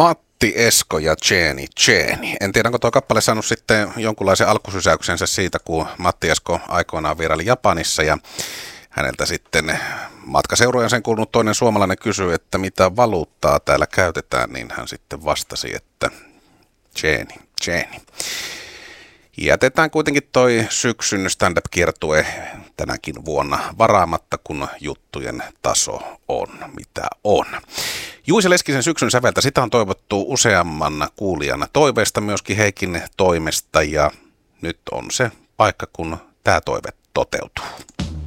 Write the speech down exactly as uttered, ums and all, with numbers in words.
Matti Esko ja Jenny Jenny. En tiedä, onko tuo kappale saanut sitten jonkunlaisen alkusysäyksensä siitä, kun Matti Esko aikoinaan vieraili Japanissa ja häneltä sitten matkaseurojen sen kuulunut toinen suomalainen kysyi, että mitä valuuttaa täällä käytetään, niin hän sitten vastasi, että Jenny, Jenny. Jätetään kuitenkin toi syksyn stand-up-kiertue tänäkin vuonna varaamatta, kun juttujen taso on mitä on. Juise Leskisen syksyn säveltä, sitä on toivottu useamman kuulijan toiveesta, myöskin Heikin toimesta, ja nyt on se paikka, kun tämä toive toteutuu.